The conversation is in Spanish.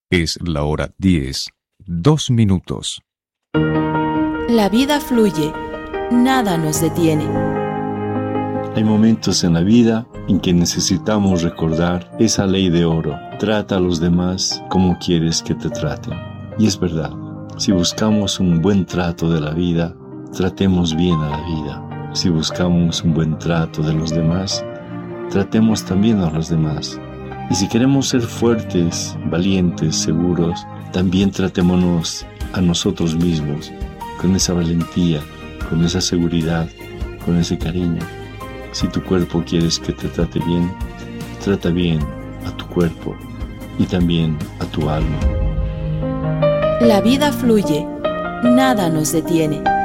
Es la hora 10, 2 minutos. La vida fluye, nada nos detiene. Hay momentos en la vida en que necesitamos recordar esa ley de oro. Trata a los demás como quieres que te traten. Y es verdad, si buscamos un buen trato de la vida, tratemos bien a la vida. Si buscamos un buen trato de los demás, tratemos también a los demás. Y si queremos ser fuertes, valientes, seguros, también tratémonos a nosotros mismos con esa valentía, con esa seguridad, con ese cariño. Si tu cuerpo quieres que te trate bien, trata bien a tu cuerpo y también a tu alma. La vida fluye, nada nos detiene.